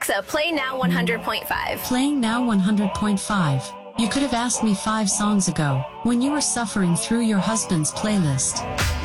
Alexa, play now 100.5. Playing now 100.5. You could have asked me 5 songs ago, when you were suffering through your husband's playlist.